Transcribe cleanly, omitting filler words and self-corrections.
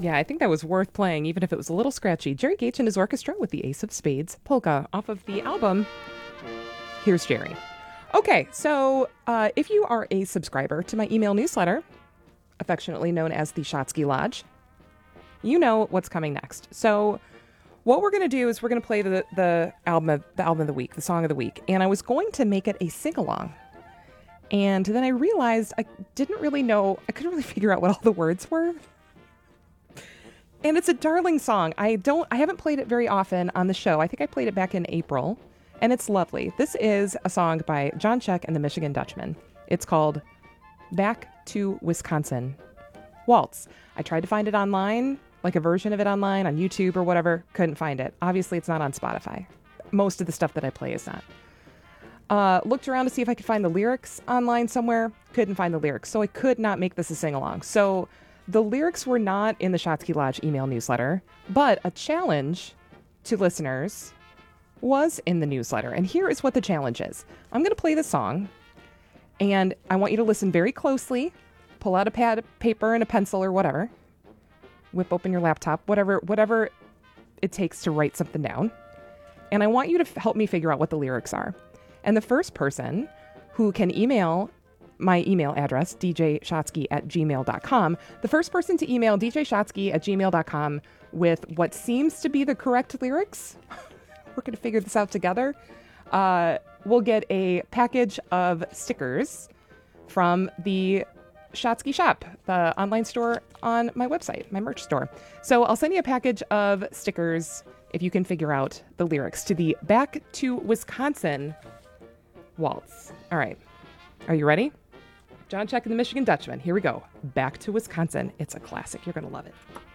Yeah, I think that was worth playing, even if it was a little scratchy. Jerry Gage and his orchestra with the Ace of Spades polka off of the album Here's Jerry. Okay, so if you are a subscriber to my email newsletter, affectionately known as the Shotsky Lodge, you know what's coming next. So what we're going to do is we're going to play the album of the week, the song of the week, and I was going to make it a sing along, and then I realized I couldn't really figure out what all the words were. And it's a darling song. I haven't played it very often on the show. I think I played it back in April, and it's lovely. This is a song by John Check and the Michigan Dutchman. It's called Back to Wisconsin Waltz. I tried to find it online, like a version of it online on YouTube or whatever. Couldn't find it. Obviously, it's not on Spotify. Most of the stuff that I play is not. Looked around to see if I could find the lyrics online somewhere. Couldn't find the lyrics. So I could not make this a sing-along. So the lyrics were not in the Shotsky Lodge email newsletter, but a challenge to listeners was in the newsletter. And here is what the challenge is. I'm going to play the song, and I want you to listen very closely. Pull out a pad of paper and a pencil or whatever. Whip open your laptop, whatever it takes to write something down. And I want you to help me figure out what the lyrics are. And the first person who can email my email address, djshotsky@gmail.com, the first person to email djshotsky@gmail.com with what seems to be the correct lyrics, we're going to figure this out together, we'll get a package of stickers from the Shotsky Shop, the online store on my website, my merch store. So I'll send you a package of stickers if you can figure out the lyrics to the Back to Wisconsin waltz. All right. Are you ready? John Check and the Michigan Dutchman. Here we go. Back to Wisconsin. It's a classic. You're going to love it.